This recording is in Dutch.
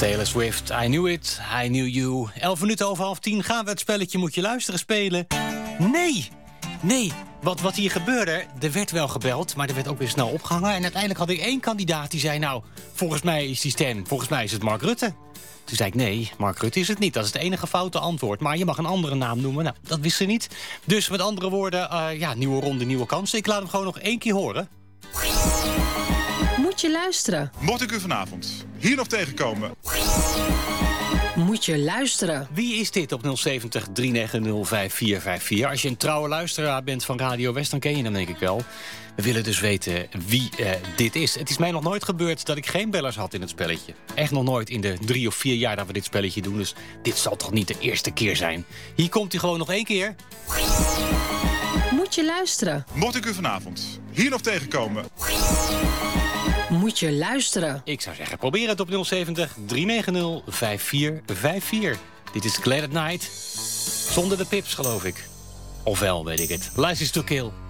Taylor Swift, I Knew It, I Knew You. 11 minuten over 9:30 gaan we het spelletje Moet je luisteren spelen. Nee, wat hier gebeurde, er werd wel gebeld, maar er werd ook weer snel opgehangen. En uiteindelijk had ik 1 kandidaat die zei, nou, volgens mij is die stem, volgens mij is het Mark Rutte. Toen zei ik, nee, Mark Rutte is het niet. Dat is het enige foute antwoord. Maar je mag een andere naam noemen. Nou, dat wist ze niet. Dus met andere woorden, nieuwe ronde, nieuwe kansen. Ik laat hem gewoon nog 1 keer horen. Moet je luisteren? Mocht ik u vanavond hier nog tegenkomen, Moet je luisteren? Wie is dit op 070 390 5454? Als je een trouwe luisteraar bent van Radio West, dan ken je hem denk ik wel. We willen dus weten wie dit is. Het is mij nog nooit gebeurd dat ik geen bellers had in het spelletje. Echt nog nooit in de 3 of 4 jaar dat we dit spelletje doen. Dus dit zal toch niet de eerste keer zijn. Hier komt hij gewoon nog 1 keer. Moet je luisteren? mocht ik u vanavond hier nog tegenkomen, Moet je luisteren? Ik zou zeggen, probeer het op 070 390 5454. Dit is Glad at Night. Zonder de pips, geloof ik. Ofwel, weet ik het. License to Kill.